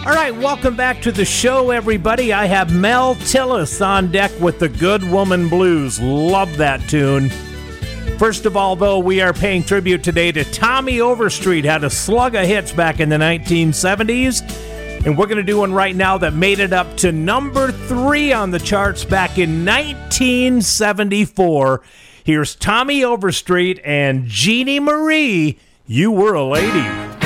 All right, welcome back to the show, everybody. I have Mel Tillis on deck with the Good Woman Blues. Love that tune. First of all, though, we are paying tribute today to Tommy Overstreet. Had a slug of hits back in the 1970s. And we're going to do one right now that made it up to number 3 on the charts back in 1974. Here's Tommy Overstreet and Jeannie Marie, You Were a Lady.